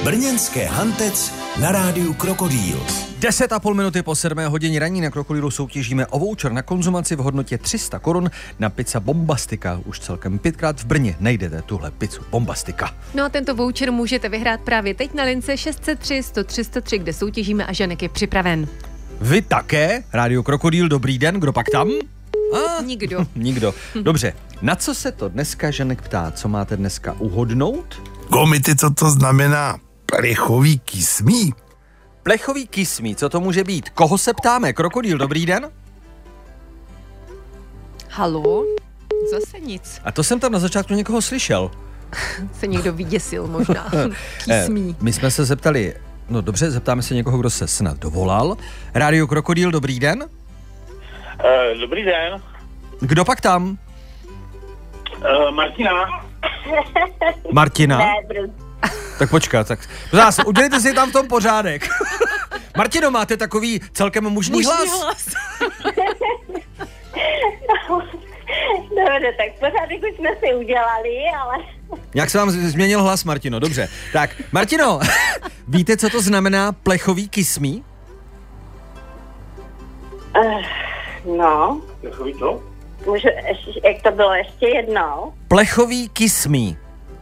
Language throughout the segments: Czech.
Brněnské Hantec na rádiu Krokodýl. 10,5 minuty po 7 hodině raní na Krokodýlu soutěžíme o voucher na konzumaci v hodnotě 300 korun na pizza Bombastika. Už celkem 5krát v Brně najdete tuhle pizzu Bombastika. No a tento voucher můžete vyhrát právě teď na lince 603 103 103, kde soutěžíme a Žanek je připraven. Vy také? Rádio Krokodýl, dobrý den, kdo pak tam? Nikdo. Nikdo. Dobře, na co se to dneska Žanek ptá? Co máte dneska uhodnout? Gomity, co to znamená plechový kismí? Plechový kismí, co to může být? Koho se ptáme? Krokodýl, dobrý den? Halo? Zase nic. A to jsem tam na začátku někoho slyšel. Se někdo vyděsil možná. Kismí. My jsme se zeptali, no dobře, zeptáme se někoho, kdo se snad dovolal. Rádio Krokodýl, dobrý den? Dobrý den. Kdo pak tam? Martina. Martina? Tak počkat, tak zase, udělejte si tam v tom pořádek. Martino, máte takový celkem mužný hlas? Dobře, tak pořádek už jsme si udělali, ale... Jak se vám změnil hlas, Martino, dobře. Tak, Martino, víte, co to znamená plechový kismí? No. Plechový co? Můžu, jak to bylo ještě jednou? Plechový kismí.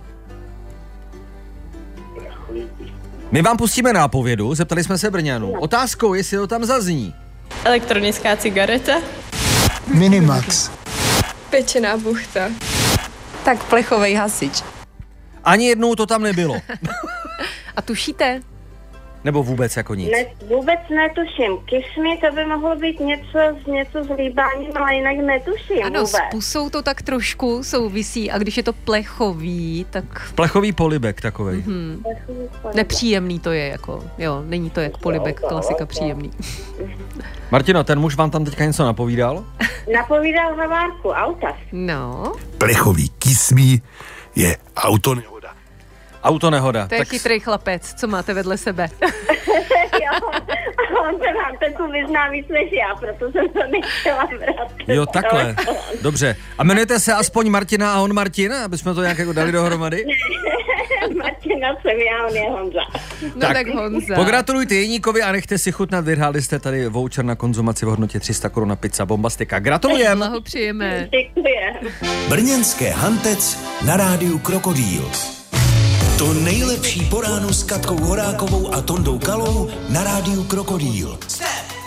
My vám pustíme nápovědu, zeptali jsme se Brňanů. Otázkou, jestli to tam zazní. Elektronická cigareta. Minimax. Pečená buchta. Tak plechovej hasič. Ani jednou to tam nebylo. A tušíte? Nebo vůbec jako nic? Ne, vůbec netuším. Kismy, to by mohlo být něco s líbáním, ale jinak netuším Ano, vůbec. s pusou to tak trošku souvisí a když je to plechový, tak... Plechový polibek takovej. Nepříjemný to je, jako, jo, není to jak polibek, klasika příjemný. Martino, ten muž vám tam teďka něco napovídal? Napovídal havárku auta. No, Plechový kismí je autonehoda. Autonehoda. to je chytrý chlapec, co máte vedle sebe. Jo, a on se vám trochu vyzná víc než já, proto jsem to nechtěla brát. Jo, takhle. Dobře. A jmenujete se aspoň Martina a on Martin, aby jsme to nějak jako dali dohromady? Martina jsem já, on je Honza. No tak Honza. Pogratulujte Jeníkovi a nechte si chutnat, vyhráli jste tady voucher na konzumaci v hodnotě 300 korun na pizza Bombastika. Gratulujeme. Blahopřejeme. Děkuji. Brněnské Hantec na rádiu Krokodýl. To nejlepší po ránu s Katkou Horákovou a Tondou Kalou na rádiu Krokodýl. Step.